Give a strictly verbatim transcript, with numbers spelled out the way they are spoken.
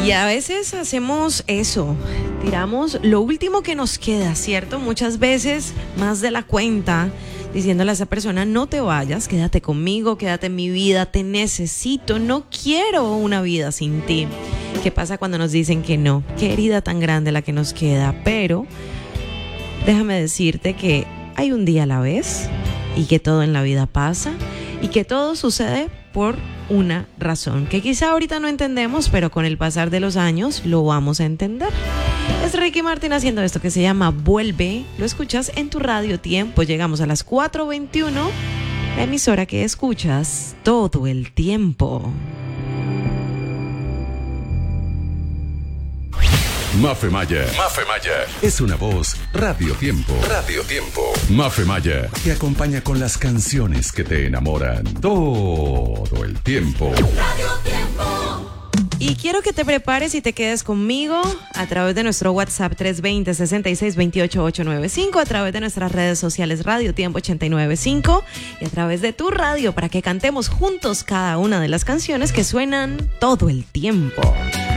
Y a veces hacemos eso, tiramos lo último que nos queda, ¿cierto? Muchas veces, más de la cuenta, diciéndole a esa persona, no te vayas, quédate conmigo, quédate en mi vida, te necesito, no quiero una vida sin ti. ¿Qué pasa cuando nos dicen que no? Qué herida tan grande la que nos queda, pero déjame decirte que hay un día a la vez y que todo en la vida pasa y que todo sucede por una razón que quizá ahorita no entendemos, pero con el pasar de los años lo vamos a entender. Es Ricky Martin haciendo esto que se llama Vuelve. Lo escuchas en tu Radio Tiempo. Llegamos a las cuatro veintiuno, la emisora que escuchas todo el tiempo. Mafe Maya. Mafe Maya. Es una voz Radio Tiempo. Radio Tiempo. Mafe Maya te acompaña con las canciones que te enamoran todo el tiempo. Radio Tiempo. Y quiero que te prepares y te quedes conmigo a través de nuestro WhatsApp tres dos cero, seis seis dos ocho, ocho nueve cinco, a través de nuestras redes sociales Radio Tiempo ochenta y nueve cinco y a través de tu radio para que cantemos juntos cada una de las canciones que suenan todo el tiempo.